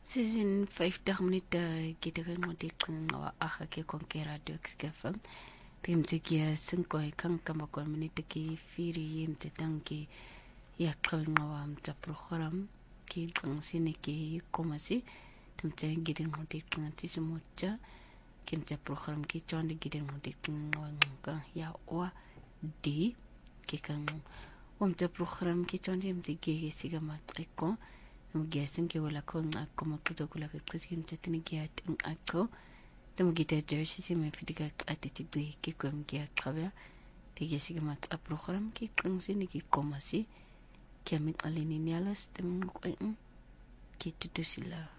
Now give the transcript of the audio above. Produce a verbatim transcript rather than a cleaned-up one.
Season vyftig minute kita kan ngoti ngawa aha ke konke radio xgfm tim tiki singko kan kama kon minute ki firi yim tanki ya ngawa mta program ki kan sine ki komasi tim tiki gidin ngoti ngati semucha kim ta program ki chonde gidin ngoti ngawa kan ya wa di ki kan umta program ki chonde mtiki siga matriko Mugiasin ke wala kon akko makuto kula ke presim chatini giat in akko tamo gita jersey se me fidiga atiti de ke kom giat travers te gesiga mat a program ki konsini ki komasi ke mit alini nialas tem ko ki tutusila